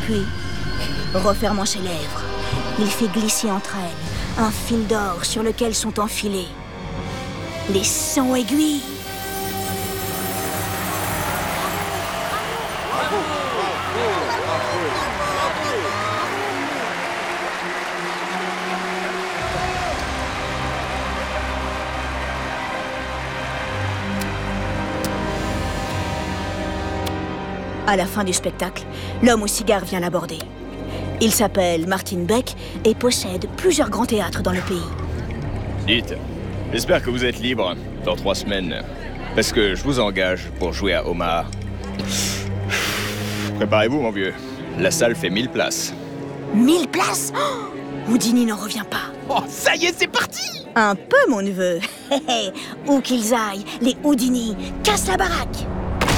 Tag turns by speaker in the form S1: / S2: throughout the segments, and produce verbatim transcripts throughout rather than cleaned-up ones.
S1: Puis, refermant ses lèvres, il fait glisser entre elles un fil d'or sur lequel sont enfilés les cent aiguilles. À la fin du spectacle, l'homme au cigare vient l'aborder. Il s'appelle Martin Beck et possède plusieurs grands théâtres dans le pays.
S2: Dites, j'espère que vous êtes libre dans trois semaines. Parce que je vous engage pour jouer à Omaha. Préparez-vous, mon vieux. La salle fait mille places.
S1: Mille places? oh Houdini n'en revient pas.
S3: Oh, ça y est, c'est parti!
S1: Un peu, mon neveu. Où qu'ils aillent, les Houdini cassent la baraque.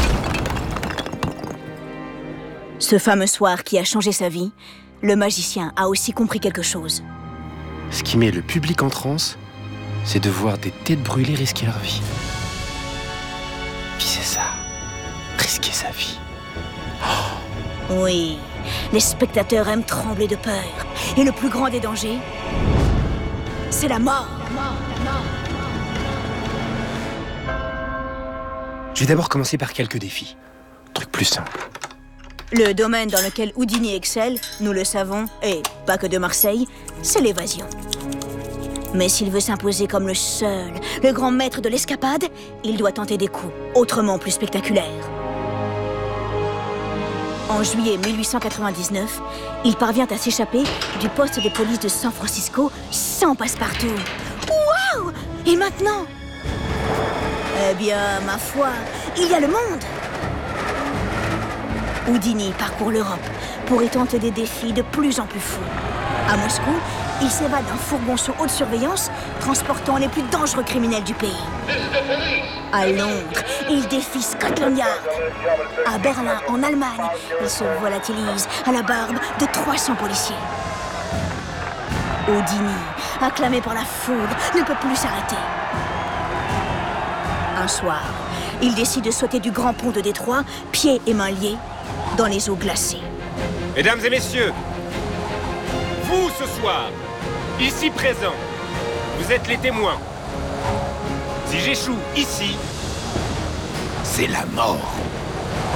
S1: Ce fameux soir qui a changé sa vie, le magicien a aussi compris quelque chose.
S4: Ce qui met le public en transe, c'est de voir des têtes brûlées risquer leur vie. Puis c'est ça, risquer sa vie.
S1: Oh. Oui, les spectateurs aiment trembler de peur. Et le plus grand des dangers, c'est la mort.
S4: Je vais d'abord commencer par quelques défis. Truc plus simple.
S1: Le domaine dans lequel Houdini excelle, nous le savons, et pas que de Marseille, c'est l'évasion. Mais s'il veut s'imposer comme le seul, le grand maître de l'escapade, il doit tenter des coups autrement plus spectaculaires. En juillet mille huit cent quatre-vingt-dix-neuf, il parvient à s'échapper du poste de police de San Francisco sans passe-partout. Waouh! Et maintenant? Eh bien, ma foi, il y a le monde! Houdini parcourt l'Europe pour y tenter des défis de plus en plus fous. À Moscou, il s'évade d'un fourgon sous haute surveillance, transportant les plus dangereux criminels du pays. À Londres, il défie Scotland Yard. À Berlin, en Allemagne, il se volatilise à la barbe de trois cents policiers. Houdini, acclamé par la foule, ne peut plus s'arrêter. Un soir, il décide de sauter du grand pont de Détroit, pieds et mains liés, dans les eaux glacées.
S5: Mesdames et messieurs, vous ce soir, ici présents, vous êtes les témoins. Si j'échoue ici, c'est la mort.